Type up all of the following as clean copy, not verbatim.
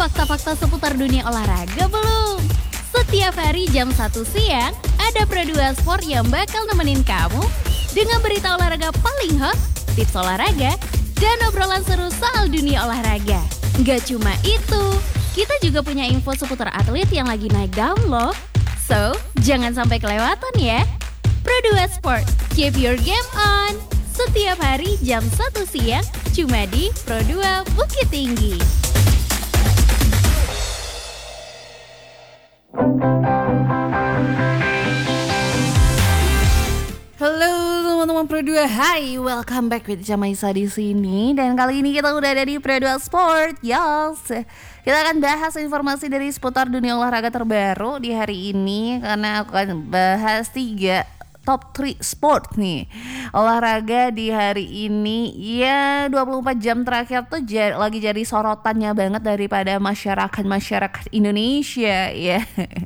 fakta-fakta seputar dunia olahraga belum? Setiap hari jam 1 siang, ada Pro2 Sport yang bakal nemenin kamu dengan berita olahraga paling hot, tips olahraga, dan obrolan seru soal dunia olahraga. Gak cuma itu, kita juga punya info seputar atlet yang lagi naik daun loh. So, jangan sampai kelewatan ya. Pro2 Sport, keep your game on. Setiap hari jam 1 siang, cuma di Pro2 Bukit Tinggi. Halo teman-teman Pro2, hai, welcome back with Jamaisa di sini. Dan kali ini kita udah ada di Pro2 Sport, yes. Kita akan bahas informasi dari seputar dunia olahraga terbaru di hari ini, karena aku akan bahas 3 top 3 sport nih olahraga di hari ini. Ya 24 jam terakhir tuh lagi jadi sorotannya banget daripada masyarakat Indonesia ya.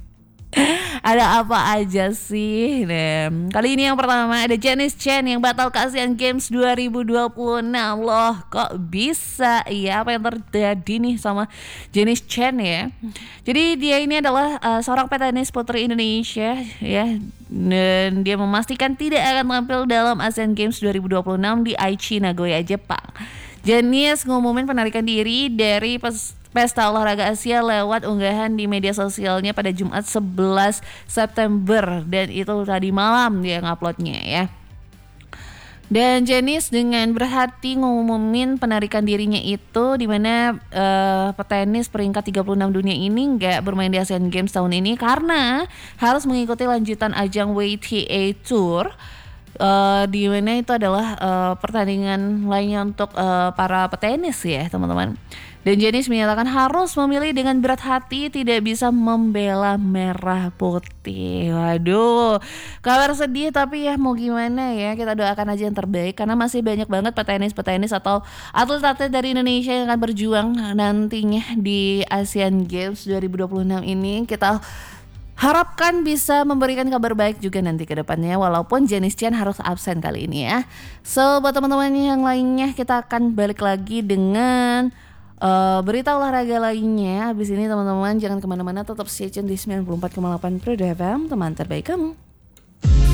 Ada apa aja sih? Nah, kali ini yang pertama ada Janice Chen yang batal ke Asian Games 2026. Loh, kok bisa? Ya, apa yang terjadi nih sama Janice Chen ya? Jadi dia ini adalah seorang petenis putri Indonesia ya. Dan dia memastikan tidak akan tampil dalam Asian Games 2026 di Aichi, Nagoya, Jepang. Janice ngumumin penarikan diri dari Pesta Olahraga Asia lewat unggahan di media sosialnya pada Jumat 11 September, dan itu tadi malam dia nguploadnya ya. Dan Janice dengan berhati ngumumin penarikan dirinya itu, dimana petenis peringkat 36 dunia ini nggak bermain di Asian Games tahun ini karena harus mengikuti lanjutan ajang WTA Tour. Di mana itu adalah pertandingan lainnya untuk para petenis ya teman-teman. Dan Janice menyatakan harus memilih dengan berat hati, tidak bisa membela merah putih. Waduh, kabar sedih tapi ya mau gimana ya, kita doakan aja yang terbaik karena masih banyak banget petenis-petenis atau atlet-atlet dari Indonesia yang akan berjuang nantinya di Asian Games 2026 ini. Kita harapkan bisa memberikan kabar baik juga nanti ke depannya, walaupun Janice Chen harus absen kali ini ya. So buat teman-teman yang lainnya, kita akan balik lagi dengan berita olahraga lainnya. Habis ini teman-teman jangan kemana-mana, tetap stay tune di 94,8 Pro FM, teman terbaik kamu.